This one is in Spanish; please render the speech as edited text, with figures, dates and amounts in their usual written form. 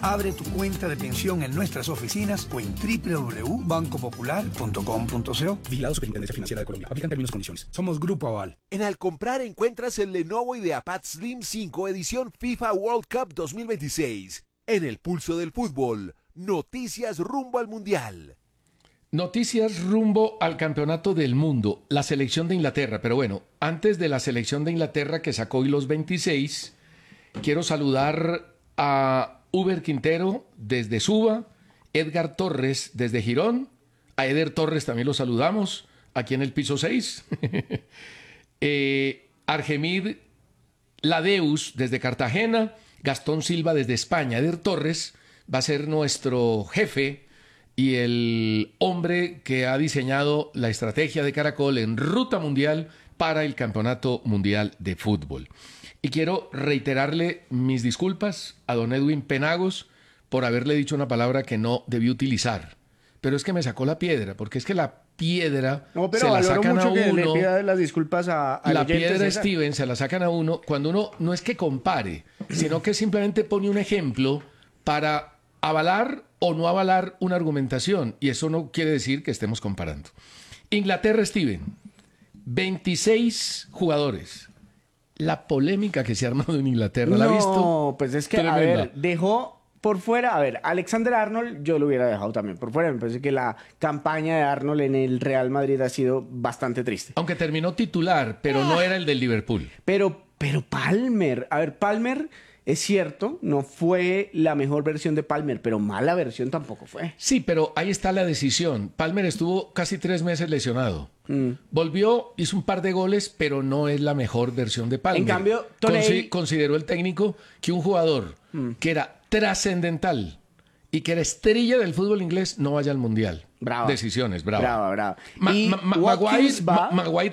Abre tu cuenta de pensión en nuestras oficinas o en www.bancopopular.com.co. Vigilado Superintendencia Financiera de Colombia. Aplican términos y condiciones. Somos Grupo Aval. En Alcomprar encuentras el Lenovo IdeaPad Slim 5 edición FIFA World Cup 2026. En el pulso del fútbol, noticias rumbo al Mundial. Noticias rumbo al Campeonato del Mundo, la selección de Inglaterra. Pero bueno, antes de la selección de Inglaterra que sacó hoy los 26, quiero saludar a Uber Quintero desde Suba, Edgar Torres desde Girón, a Eder Torres también lo saludamos, aquí en el piso 6, Argemid Ladeus desde Cartagena, Gastón Silva desde España. Eder Torres va a ser nuestro jefe y el hombre que ha diseñado la estrategia de Caracol en ruta mundial para el Campeonato Mundial de Fútbol. Y quiero reiterarle mis disculpas a don Edwin Penagos por haberle dicho una palabra que no debí utilizar. Pero es que me sacó la piedra, porque es que la piedra se la sacan a uno. Que le pida las disculpas a la piedra, Steven, se la sacan a uno cuando uno no es que compare, sino que simplemente pone un ejemplo para avalar o no avalar una argumentación. Y eso no quiere decir que estemos comparando. Inglaterra, Steven, 26 jugadores. La polémica que se ha armado en Inglaterra, ¿la ha visto? No, pues es que, tremenda. A ver, dejó por fuera, a ver, Alexander Arnold yo lo hubiera dejado también por fuera. Me parece que la campaña de Arnold en el Real Madrid ha sido bastante triste. Aunque terminó titular, pero no era el del Liverpool. Pero Palmer, a ver, Palmer... Es cierto, no fue la mejor versión de Palmer, pero mala versión tampoco fue. Sí, pero ahí está la decisión. Palmer estuvo casi 3 meses lesionado. Volvió, hizo un par de goles, pero no es la mejor versión de Palmer. En cambio, consideró el técnico que un jugador que era trascendental y que era estrella del fútbol inglés no vaya al Mundial. Bravo. Decisiones, bravo. Bravo. Maguire